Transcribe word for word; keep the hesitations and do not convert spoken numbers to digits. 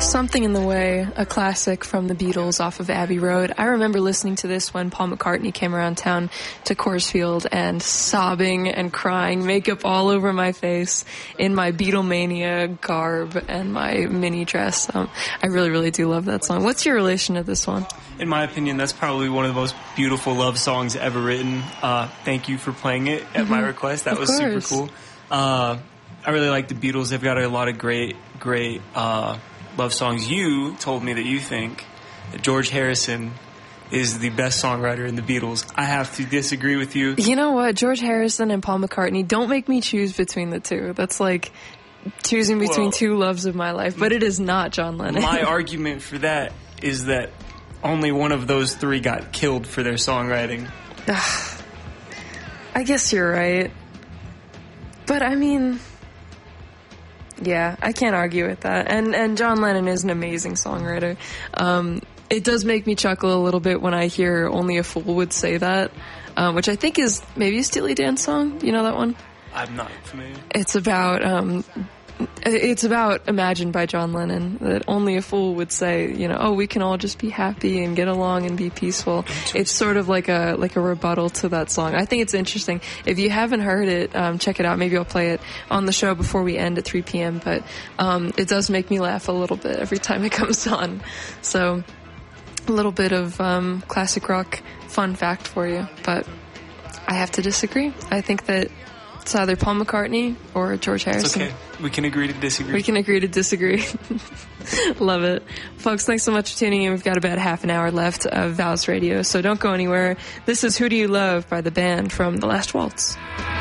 Something in the Way, a classic from the Beatles off of Abbey Road. I remember listening to this when Paul McCartney came around town to Coors Field and sobbing and crying, makeup all over my face in my Beatlemania garb and my mini dress. Um, I really, really do love that song. What's your relation to this one? In my opinion, that's probably one of the most beautiful love songs ever written. Uh, thank you for playing it at mm-hmm. my request. That of was course. super cool. Uh, I really like the Beatles. They've got a lot of great, great uh, love songs. You told me that you think that George Harrison is the best songwriter in the Beatles. I have to disagree with you. You know what? George Harrison and Paul McCartney, don't make me choose between the two. That's like choosing between well, two loves of my life, but it is not John Lennon. My argument for that is that only one of those three got killed for their songwriting. I guess you're right. But I mean, yeah, I can't argue with that. And and John Lennon is an amazing songwriter. Um, it does make me chuckle a little bit when I hear Only a Fool Would Say That, um, which I think is maybe a Steely Dan song. Do you know that one? I'm not familiar. It's about um, it's about Imagine by John Lennon, that only a fool would say, you know, oh, we can all just be happy and get along and be peaceful. It's sort of like a like a rebuttal to that song. I think it's interesting. If you haven't heard it, um, check it out. Maybe I'll play it on the show before we end at three p.m., but um, it does make me laugh a little bit every time it comes on. So a little bit of um, classic rock fun fact for you, but I have to disagree. I think that it's either Paul McCartney or George Harrison. It's okay. We can agree to disagree. We can agree to disagree. Love it. Folks, thanks so much for tuning in. We've got about half an hour left of Vows Radio, so don't go anywhere. This is Who Do You Love by the band from The Last Waltz.